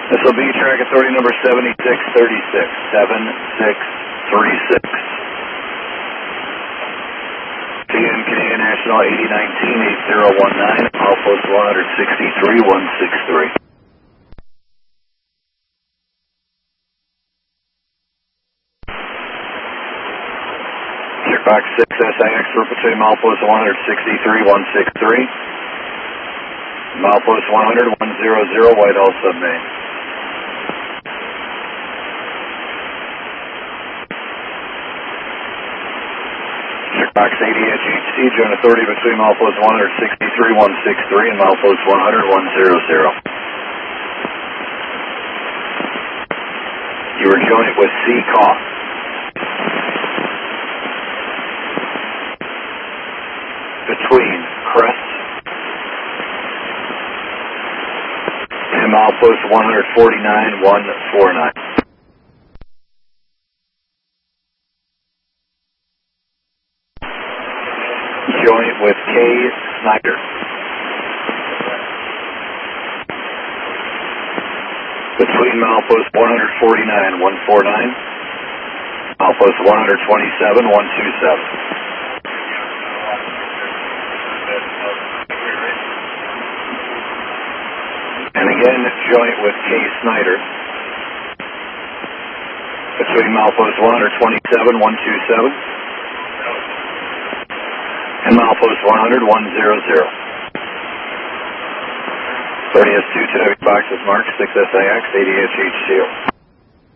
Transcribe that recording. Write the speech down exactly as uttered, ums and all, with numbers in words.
This will be track authority number seventy-six thirty-six, seven six three six. T N Canadian National eighty nineteen, eight zero one nine, outpost one sixty-three, one six three. Box six S I X for between milepost one sixty-three, one six three. Milepost one hundred, one hundred, Whitehall submain. Box eighty H H C, joint authority between milepost one sixty-three, one six three and milepost one hundred, one hundred. You are joint with C C A W. Between Crest and milepost one forty-nine, one forty-nine. Joint with K. Snyder. Between milepost one forty-nine, one forty-nine, milepost one twenty-seven, one twenty-seven. And again, joint with K. Snyder. Between milepost one twenty-seven, one twenty-seven. And milepost one hundred, one hundred. thirty S two, two boxes marked, six S I X, eighty H H C O.